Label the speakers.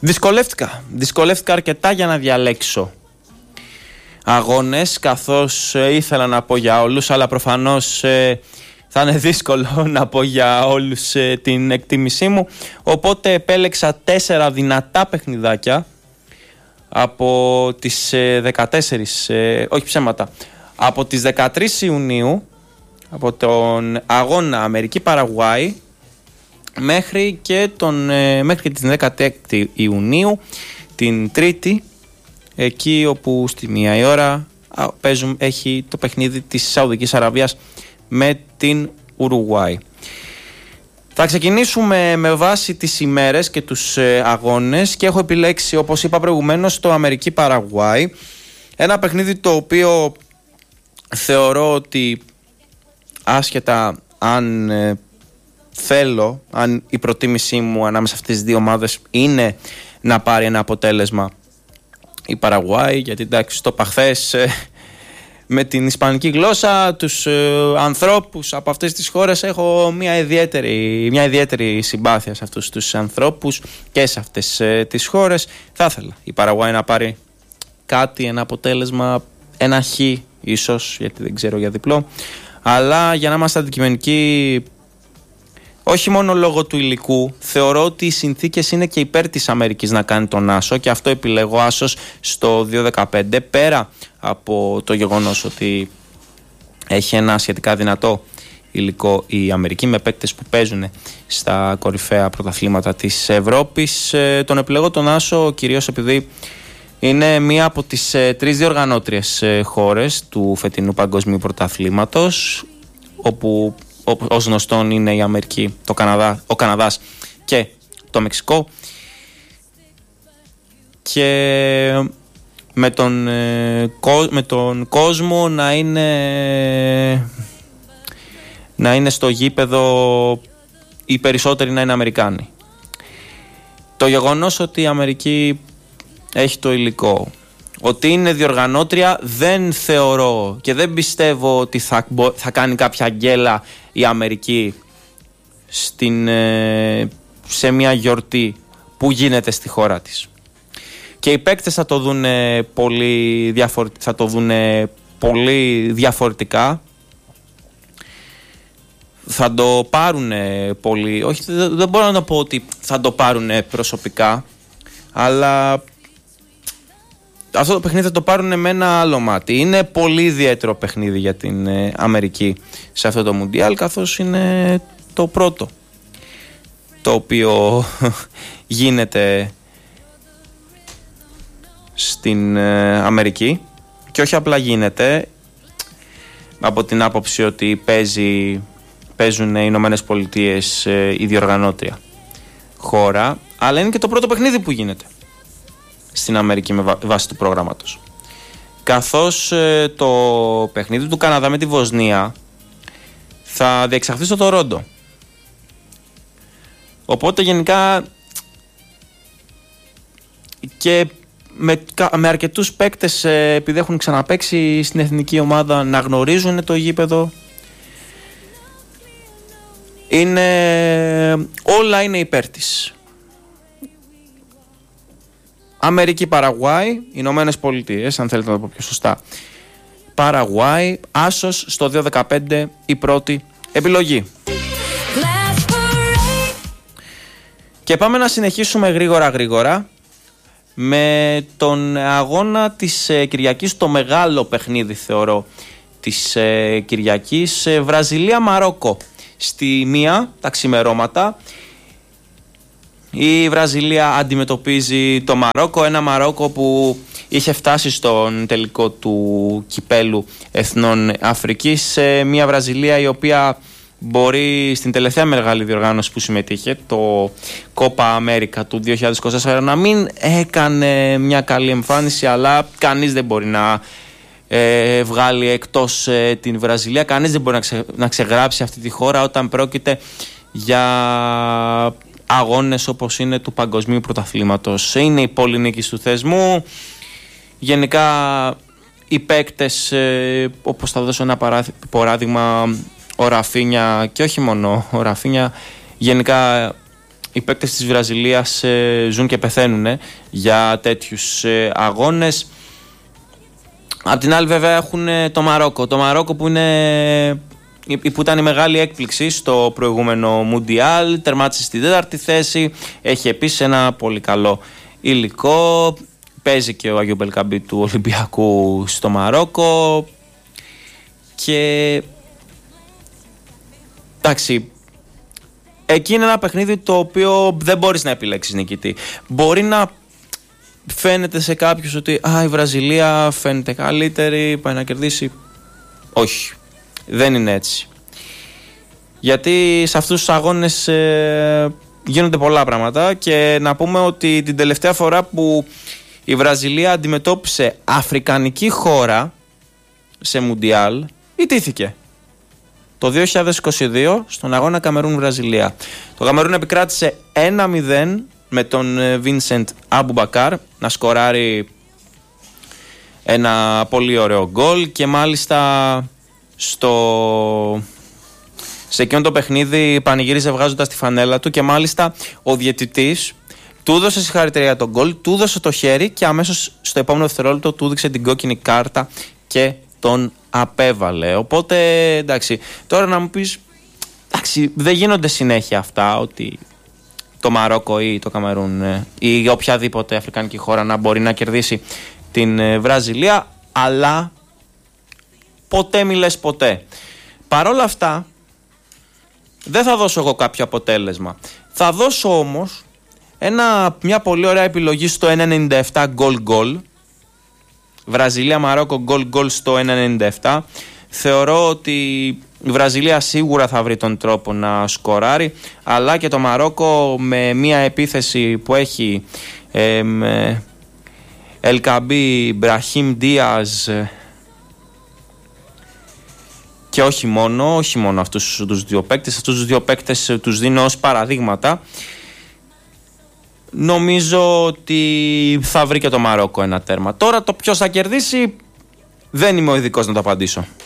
Speaker 1: Δυσκολεύτηκα αρκετά για να διαλέξω αγώνες, καθώς ήθελα να πω για όλους, αλλά προφανώς θα είναι δύσκολο να πω για όλους την εκτίμησή μου. Οπότε επέλεξα 4 δυνατά παιχνιδάκια από τις 14, από τις 13 Ιουνίου, από τον αγώνα Αμερική-Παραγουάη μέχρι και την 16η Ιουνίου, την Τρίτη, εκεί όπου στη 1 η ώρα έχει το παιχνίδι της Σαουδικής Αραβίας με την Ουρουγουάη. Θα ξεκινήσουμε με βάση τις ημέρες και τους αγώνες και έχω επιλέξει, όπως είπα προηγουμένως, το Αμερική-Παραγουάη, ένα παιχνίδι το οποίο θεωρώ ότι άσχετα αν αν η προτίμησή μου ανάμεσα αυτές τις δύο ομάδες είναι να πάρει ένα αποτέλεσμα η Παραγουάη, γιατί εντάξει, το είπα χθες, με την ισπανική γλώσσα, τους ανθρώπους από αυτές τις χώρες, έχω μια ιδιαίτερη συμπάθεια σε αυτούς τους ανθρώπους και σε αυτές τις χώρες. Θα ήθελα η Παραγουάη να πάρει κάτι, ένα αποτέλεσμα, ένα χ ίσως, γιατί δεν ξέρω για διπλό, αλλά για να είμαστε αντικειμενικοί, όχι μόνο λόγω του υλικού, θεωρώ ότι οι συνθήκες είναι και υπέρ της Αμερικής να κάνει τον άσο, και αυτό επιλέγω άσος στο 2-15, πέρα από το γεγονός ότι έχει ένα σχετικά δυνατό υλικό η Αμερική με παίκτες που παίζουν στα κορυφαία πρωταθλήματα της Ευρώπης. Τον επιλέγω τον άσο κυρίως επειδή είναι μία από τις 3 διοργανώτριες χώρες του φετινού παγκοσμίου πρωταθλήματος, όπου ως γνωστόν είναι η Αμερική, ο Καναδάς και το Μεξικό, και με τον κόσμο να είναι στο γήπεδο οι περισσότεροι να είναι Αμερικάνοι. Το γεγονός ότι η Αμερική έχει το υλικό, ότι είναι διοργανώτρια, δεν θεωρώ και δεν πιστεύω ότι θα κάνει κάποια γκέλα η Αμερική σε μια γιορτή που γίνεται στη χώρα της. Και οι παίκτες θα το δουν πολύ διαφορετικά. Θα το πάρουν πολύ, όχι, δεν μπορώ να πω ότι θα το πάρουν προσωπικά, αλλά αυτό το παιχνίδι θα το πάρουν με ένα άλλο μάτι. Είναι πολύ ιδιαίτερο παιχνίδι για την Αμερική σε αυτό το Μουντιάλ, καθώς είναι το πρώτο το οποίο γίνεται στην Αμερική, και όχι απλά γίνεται από την άποψη ότι παίζουν οι Ηνωμένες Πολιτείες η διοργανώτρια χώρα, αλλά είναι και το πρώτο παιχνίδι που γίνεται στην Αμερική με βάση του προγράμματος. Καθώς το παιχνίδι του Καναδά με τη Βοσνία θα διεξαχθεί στο Τορόντο. Οπότε γενικά και με αρκετούς παίκτες, επειδή έχουν ξαναπαίξει στην εθνική ομάδα, να γνωρίζουν το γήπεδο, όλα είναι υπέρ της. Αμερική, Παραγουάη, Ηνωμένες Πολιτείες, αν θέλετε να το πω πιο σωστά. Παραγουάη, άσος στο 2-15, η πρώτη επιλογή. Και πάμε να συνεχίσουμε γρήγορα με τον αγώνα της Κυριακής, το μεγάλο παιχνίδι θεωρώ της Κυριακής, Βραζιλία-Μαρόκο. Στη 1 τα ξημερώματα η Βραζιλία αντιμετωπίζει το Μαρόκο, ένα Μαρόκο που είχε φτάσει στον τελικό του κυπέλου Εθνών Αφρικής, μια Βραζιλία η οποία μπορεί στην τελευταία μεγάλη διοργάνωση που συμμετείχε, το Κόπα Αμέρικα του 2024, να μην έκανε μια καλή εμφάνιση, αλλά κανείς δεν μπορεί να βγάλει εκτός την Βραζιλία, κανείς δεν μπορεί να ξεγράψει αυτή τη χώρα όταν πρόκειται για αγώνες όπως είναι του παγκοσμίου πρωταθλήματος. Είναι η πολυνίκης του θεσμού. Γενικά οι παίκτες, όπως θα δώσω ένα παράδειγμα, ο Ραφίνια, και όχι μόνο ο Ραφίνια, γενικά οι παίκτες της Βραζιλίας ζουν και πεθαίνουν για τέτοιους αγώνες. Απ' την άλλη βέβαια έχουν το Μαρόκο. Το Μαρόκο που ήταν η μεγάλη έκπληξη στο προηγούμενο Μουντιάλ, τερμάτισε στην 4η θέση, έχει επίσης ένα πολύ καλό υλικό, παίζει και ο Αγίου Μπελκαμπή του Ολυμπιακού στο Μαρόκο και εντάξει, εκεί είναι ένα παιχνίδι το οποίο δεν μπορείς να επιλέξεις νικητή. Μπορεί να φαίνεται σε κάποιους ότι η Βραζιλία φαίνεται καλύτερη, πάει να κερδίσει. Όχι, δεν είναι έτσι. Γιατί σε αυτούς τους αγώνες γίνονται πολλά πράγματα και να πούμε ότι την τελευταία φορά που η Βραζιλία αντιμετώπισε αφρικανική χώρα σε Μουντιάλ, ιτήθηκε. Το 2022 στον αγώνα Καμερούν-Βραζιλία. Το Καμερούν επικράτησε 1-0 με τον Βίνσεντ Αμπουμπακάρ να σκοράρει ένα πολύ ωραίο γκολ και μάλιστα σε εκείνο το παιχνίδι πανηγύριζε βγάζοντας τη φανέλα του και μάλιστα ο διαιτητής του έδωσε συγχαρητήρια για τον γκολ, του έδωσε το χέρι και αμέσως στο επόμενο δευτερόλεπτο του έδειξε την κόκκινη κάρτα και τον απέβαλε. Οπότε εντάξει, τώρα να μου πεις, εντάξει, δεν γίνονται συνέχεια αυτά ότι το Μαρόκο ή το Καμερούν ή οποιαδήποτε αφρικανική χώρα να μπορεί να κερδίσει την Βραζιλία, αλλά ποτέ μη λες ποτέ. Παρόλα αυτά δεν θα δώσω εγώ κάποιο αποτέλεσμα. Θα δώσω όμως μια πολύ ωραία επιλογή στο 1.97 γκολ. Βραζιλία-Μαρόκο γκολ στο 1.97. Θεωρώ ότι η Βραζιλία σίγουρα θα βρει τον τρόπο να σκοράρει, αλλά και το Μαρόκο με μια επίθεση που έχει Ελκαμπή, Μπραχίμ Ντίαζ και όχι μόνο αυτούς τους δύο παίκτες τους δίνω ως παραδείγματα. Νομίζω ότι θα βρει και το Μαρόκο ένα τέρμα. Τώρα το ποιος θα κερδίσει δεν είμαι ο ειδικός να το απαντήσω.